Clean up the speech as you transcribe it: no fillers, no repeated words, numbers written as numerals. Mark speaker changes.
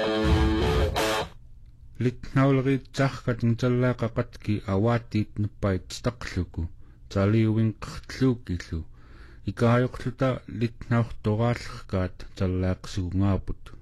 Speaker 1: Litnauleriitsarkat ngutallaaqaqatki awaatiit nuppait staqluku taliuvinqertluukillu ikaayuqluta litnaurtoraallerkaat tallaaqsugungaaput